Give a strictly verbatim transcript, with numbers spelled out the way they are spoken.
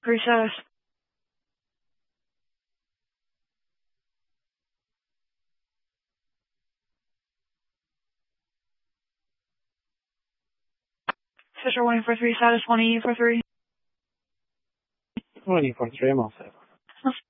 Three status. Fisher one for three status, one E for three. One E for three, I'm all set.